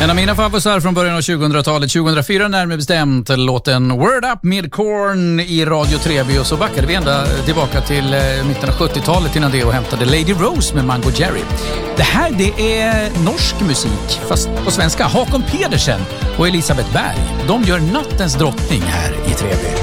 En av mina favorisar från början av 2000-talet, 2004 närmare bestämt, låten Word Up med Korn i Radio Treby, och så backade vi ända tillbaka till mitten av 70-talet innan det och hämtade Lady Rose med Mango Jerry. Det här, det är norsk musik, fast på svenska. Håkon Pedersen och Elisabeth Berg, de gör nattens drottning här i Treby.